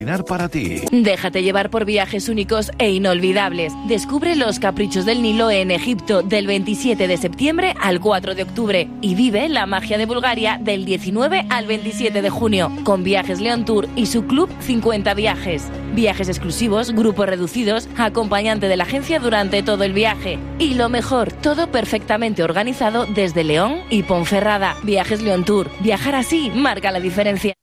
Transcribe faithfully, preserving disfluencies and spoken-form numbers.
Para ti. Déjate llevar por viajes únicos e inolvidables. Descubre los caprichos del Nilo en Egipto del veintisiete de septiembre al cuatro de octubre y vive la magia de Bulgaria del diecinueve al veintisiete de junio con Viajes León Tour y su club cincuenta viajes. Viajes exclusivos, grupos reducidos, acompañante de la agencia durante todo el viaje. Y lo mejor, todo perfectamente organizado desde León y Ponferrada. Viajes León Tour. Viajar así marca la diferencia.